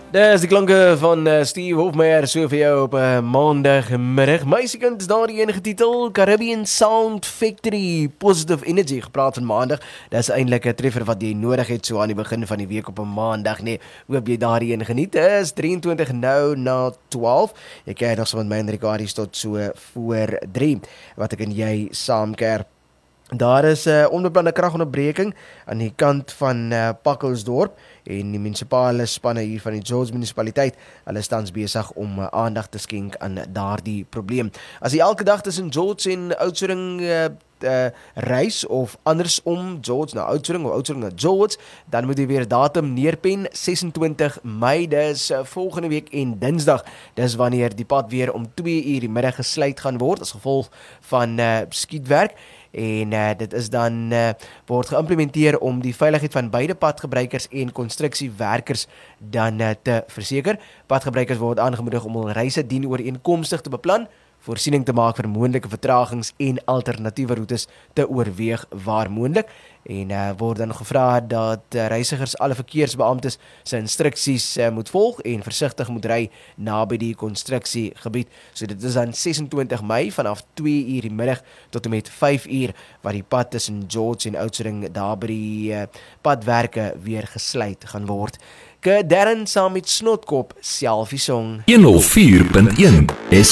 Dis die klanke van Steve Hofmeyer so vir jou op maandagmiddag. Meisiekind is daar die enige titel, Caribbean Sound Factory, Positive Energy, gepraat van maandag. Dis eintlik 'n treffer wat jy nodig het so aan die begin van die week op 'n maandag, nee. Hoop jy daardie een geniet. Is 23 nou na 12. Jy kyk nog so met my en Ricardies tot so voor 3, wat ek en jy saamker. Daar is 'n onbeplande kragonderbreking aan die kant van Pakkelsdorp en die munisipale spanne hier van die George munisipaliteit, hulle is tans besig om aandag te skenk aan daardie probleem. As jy elke dag tussen George en Oudtshoorn reis of andersom George na Oudtshoorn of Oudtshoorn na George, dan moet jy weer datum neerpen, 26 Mei, dis volgende week en Dinsdag, dis wanneer die pad weer om 2 uur die middag gesluit gaan word as gevolg van skietwerk. En dit is dan word geïmplementeer om die veiligheid van beide padgebruikers en konstruksiewerkers dan te verseker. Padgebruikers word aangemoedig om hul reise dienooreenkomstig te beplan, voorsiening te maak vir moontlike vertragings en alternatiewe roetes te oorweeg waar moontlik. En word dan gevra dat reisigers alle verkeersbeamptes se instruksies moet volg en versigtig moet ry naby die konstruksiegebied. So dit is dan 26 Mei vanaf 2 uur die middag tot en met 5 uur wat die pad tussen George en Oudtshoorn daar by die padwerke weer gesluit gaan word. Darren saam met Snotkop, Selfie Song 104.1